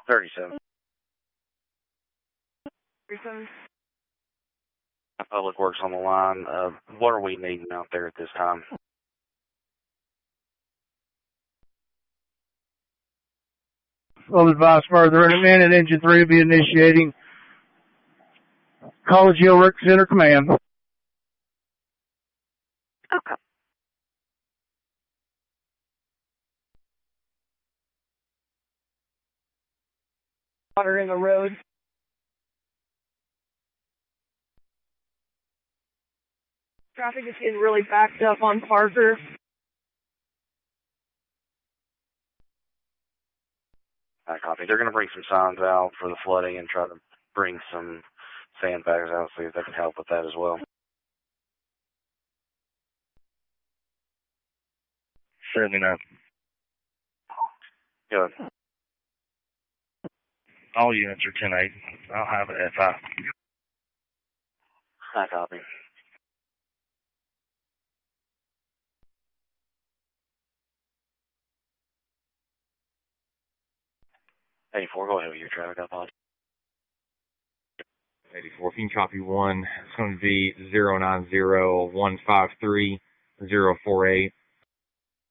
37. 37. Public Works on the line. What are we needing out there at this time? We'll advise further in a minute. Engine 3 will be initiating College Hill Rec Center Command. Okay. Water in the road. Traffic is getting really backed up on Parker. I copy. They're going to bring some signs out for the flooding and try to bring some sandbags out, see if they can help with that as well. 79. Good. All units are 10-8. I'll have it FI. I copy. Go ahead with your traffic up on. 84. If you can copy 1, it's going to be 090-153-048.